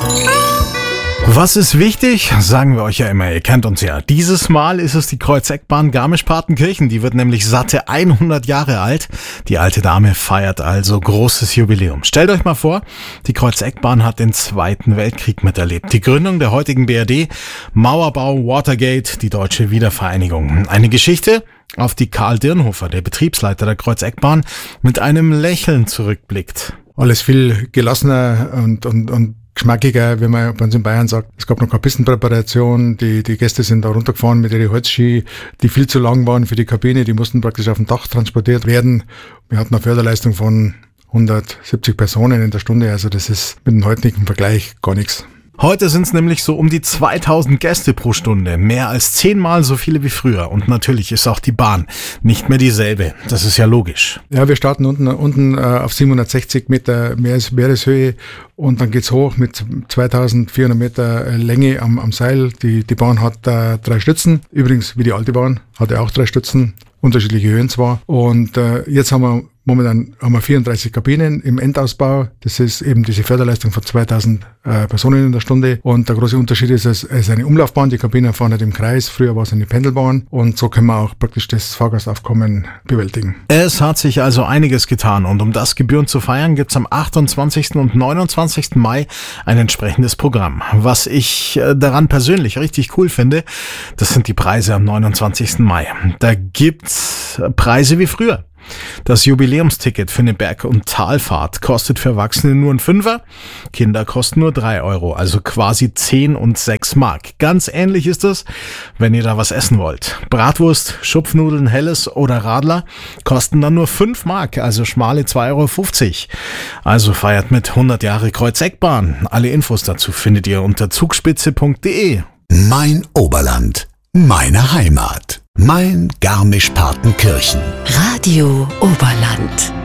Was ist wichtig? Sagen wir euch ja immer, ihr kennt uns ja. Dieses Mal ist es die Kreuzeckbahn Garmisch-Partenkirchen. Die wird nämlich satte 100 Jahre alt. Die alte Dame feiert also großes Jubiläum. Stellt euch mal vor, die Kreuzeckbahn hat den Zweiten Weltkrieg miterlebt. Die Gründung der heutigen BRD, Mauerbau, Watergate, die deutsche Wiedervereinigung. Eine Geschichte, auf die Karl Dirnhofer, der Betriebsleiter der Kreuzeckbahn, mit einem Lächeln zurückblickt. Alles viel gelassener und geschmackiger, wenn man bei uns in Bayern sagt, es gab noch keine Pistenpräparation, die Gäste sind da runtergefahren mit ihren Holzski, die viel zu lang waren für die Kabine, die mussten praktisch auf dem Dach transportiert werden. Wir hatten eine Förderleistung von 170 Personen in der Stunde, also das ist mit dem heutigen Vergleich gar nichts. Heute sind es nämlich so um die 2000 Gäste pro Stunde, mehr als 10-mal so viele wie früher. Und natürlich ist auch die Bahn nicht mehr dieselbe. Das ist ja logisch. Ja, wir starten unten auf 760 Meter Meereshöhe und dann geht's hoch mit 2400 Meter Länge am Seil. Die Bahn hat 3 Stützen. Übrigens, wie die alte Bahn, hatte auch 3 Stützen. Unterschiedliche Höhen zwar. Und jetzt momentan haben wir 34 Kabinen im Endausbau. Das ist eben diese Förderleistung von 2000 Personen in der Stunde. Und der große Unterschied ist, es ist eine Umlaufbahn. Die Kabinen fahren nicht im Kreis. Früher war es eine Pendelbahn. Und so können wir auch praktisch das Fahrgastaufkommen bewältigen. Es hat sich also einiges getan. Und um das gebührend zu feiern, gibt's am 28. und 29. Mai ein entsprechendes Programm. Was ich daran persönlich richtig cool finde, das sind die Preise am 29. Mai. Da gibt's Preise wie früher. Das Jubiläumsticket für eine Berg- und Talfahrt kostet für Erwachsene nur ein Fünfer, Kinder kosten nur 3 Euro, also quasi 10 und 6 Mark. Ganz ähnlich ist es, wenn ihr da was essen wollt. Bratwurst, Schupfnudeln, Helles oder Radler kosten dann nur 5 Mark, also schmale 2,50 Euro. Also feiert mit 100 Jahre Kreuzeckbahn. Alle Infos dazu findet ihr unter zugspitze.de. Mein Oberland, meine Heimat, mein Garmisch-Partenkirchen. Radio Oberland.